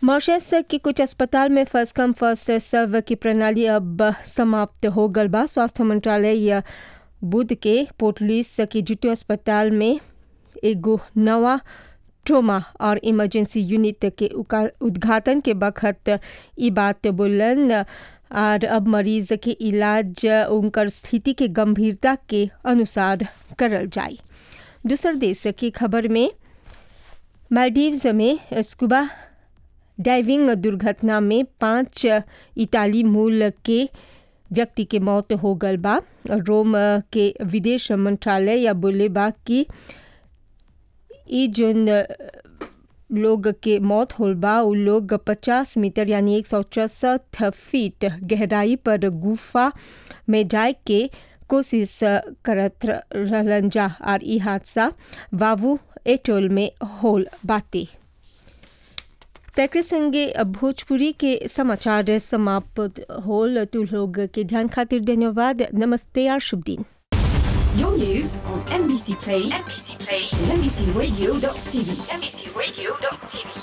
Mauritius के कुछ अस्पताल में फर्स्ट कम फर्स्ट सर्व की प्रणाली अब समाप्त हो गल बा। स्वास्थ्य मंत्रालय बुध के पोर्ट लुइस के जुटो अस्पताल में एगो नवा ट्रोमा और इमरजेंसी यूनिट के उद्घाटन के बखत ई बात बोलन और अब मरीज के इलाज उनकर स्थिति के गंभीरता के अनुसार करल जाए। दूसर देश की खबर में मालदीव्स में स्कूबा डाइविंग दुर्घटना में 5 इटाली मूल के व्यक्ति के मौत हो गल बा। रोम के विदेश मंत्रालय या बोले बा कि ई जोन लोग के मौत होल बा उ लोग 50 मीटर यानी 164 फीट गहराई पर गुफा में जाए के कोशिश करत रहलन जा और ई हादसा वावू एटोल में होल बाटे। तक संगे भोजपुरी के समाचार समाप्त होल। तू लोग के ध्यान खातिर धन्यवाद। नमस्ते और शुभ दिन। Your news on NBC Play, and NBCRadio.tv. NBCRadio.tv.